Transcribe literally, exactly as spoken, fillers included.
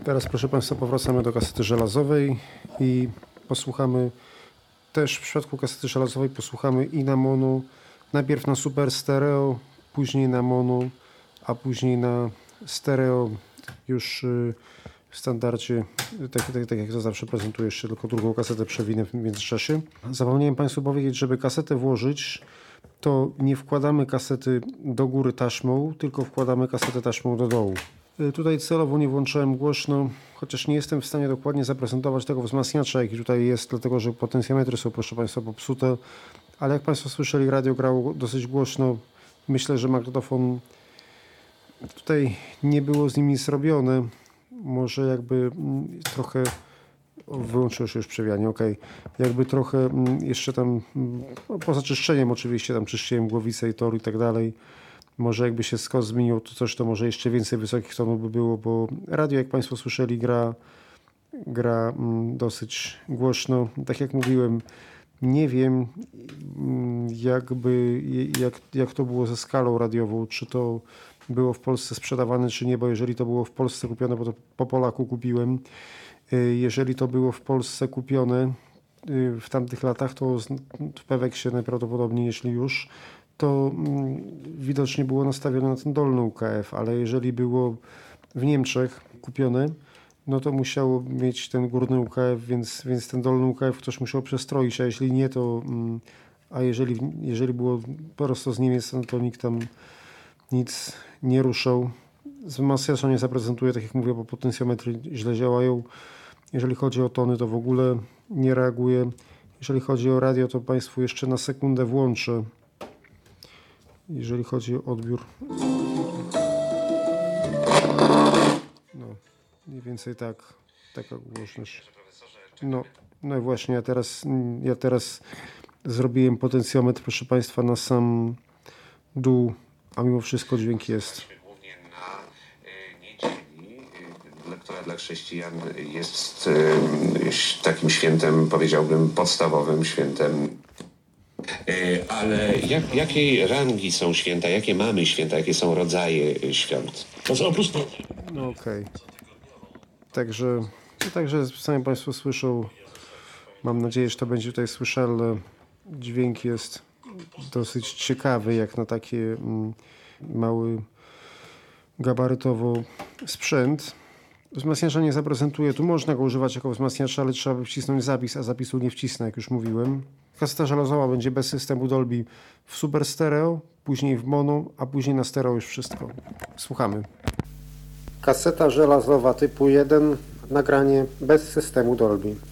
Teraz, proszę Państwa, powracamy do kasety żelazowej i posłuchamy też w przypadku kasety żelazowej posłuchamy i na mono, najpierw na super stereo, później na mono, a później na stereo już w standardzie, tak, tak, tak jak to zawsze prezentuję, jeszcze tylko drugą kasetę przewinę w międzyczasie. Zapomniałem Państwu powiedzieć, żeby kasetę włożyć, to nie wkładamy kasety do góry taśmą, tylko wkładamy kasetę taśmą do dołu. Tutaj celowo nie włączyłem głośno, chociaż nie jestem w stanie dokładnie zaprezentować tego wzmacniacza, jaki tutaj jest, dlatego że potencjometry są, proszę Państwa, popsute. Ale jak Państwo słyszeli, radio grało dosyć głośno. Myślę, że magnetofon tutaj nie było z nim nic robione. Może jakby trochę... O, wyłączyło się już przewijanie, ok. Jakby trochę jeszcze tam, no, poza czyszczeniem oczywiście, tam czyściłem głowicę i tor i tak dalej. Może jakby się skos zmienił, to coś, to może jeszcze więcej wysokich tonów by było, bo radio, jak Państwo słyszeli, gra, gra mm, dosyć głośno. Tak jak mówiłem, nie wiem jakby, jak, jak to było ze skalą radiową, czy to było w Polsce sprzedawane, czy nie, bo jeżeli to było w Polsce kupione, bo to po Polaku kupiłem, jeżeli to było w Polsce kupione w tamtych latach, to w Peweksie najprawdopodobniej, jeśli już, to widocznie było nastawione na ten dolny U K F, ale jeżeli było w Niemczech kupione, no to musiało mieć ten górny U K F, więc, więc ten dolny U K F ktoś musiał przestroić, a jeśli nie, to a jeżeli, jeżeli było po prostu z Niemiec, no to nikt tam nic nie ruszał. Wzmacniacza nie zaprezentuję, tak jak mówię, bo potencjometry źle działają. Jeżeli chodzi o tony, to w ogóle nie reaguje. Jeżeli chodzi o radio, to Państwu jeszcze na sekundę włączę. Jeżeli chodzi o odbiór, no mniej więcej tak, taka głośność. No, no i właśnie, ja teraz, ja teraz zrobiłem potencjometr, proszę Państwa, na sam dół, a mimo wszystko dźwięk jest. Głównie na niedzieli, która dla chrześcijan jest takim świętem, powiedziałbym, podstawowym świętem. Ale jak, jakiej rangi są święta, jakie mamy święta, jakie są rodzaje świąt? Może oprócz tego. No okej. Okay. Także, no także sami Państwo słyszą, mam nadzieję, że to będzie tutaj słyszalne. Dźwięk jest dosyć ciekawy, jak na taki mm, mały gabarytowo sprzęt. Wzmacniacza nie zaprezentuję, tu można go używać jako wzmacniacza, ale trzeba by wcisnąć zapis, a zapisu nie wcisnę, jak już mówiłem. Kaseta żelazowa będzie bez systemu Dolby w super stereo, później w mono, a później na stereo już wszystko. Słuchamy. Kaseta żelazowa typu jeden, nagranie bez systemu Dolby.